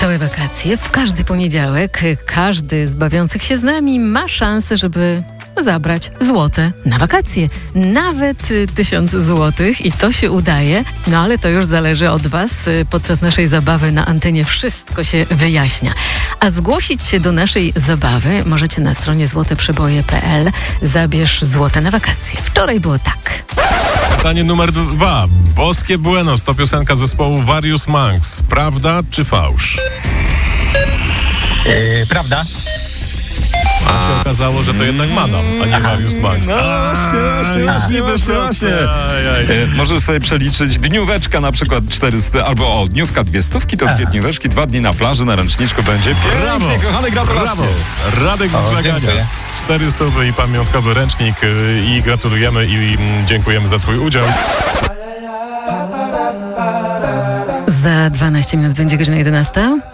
Całe wakacje, w każdy poniedziałek, każdy z bawiących się z nami ma szansę, żeby zabrać złote na wakacje. Nawet 1000 złotych i to się udaje, no ale to już zależy od Was. Podczas naszej zabawy na antenie wszystko się wyjaśnia. A zgłosić się do naszej zabawy możecie na stronie złoteprzeboje.pl. Zabierz złote na wakacje. Wczoraj było tak. Pytanie numer 2. Boskie Buenos to piosenka zespołu Various Monks. Prawda czy fałsz? Prawda. A się okazało, że to jednak Madam, a nie Various Monks. Właśnie. Możesz sobie przeliczyć dnióweczka na przykład 400, albo dniówka 200, to 2 dnióweczki, 2 dni na plaży, na ręczniczku będzie. Pięknie, kochane, gratulacje. Brawo. Radek z Żagania. 400 i pamiątkowy ręcznik i gratulujemy i dziękujemy za Twój udział. Za 12 minut będzie godzina 11.